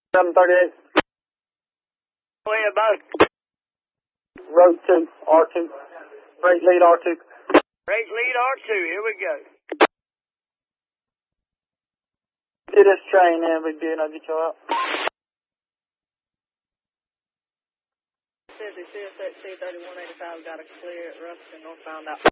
738. Go ahead, both. Road 2, R2. Break lead R2. Break lead R2, here we go. To this train and Big D, and I'll get you out. CSX C3185 got a clear at Ruston northbound out.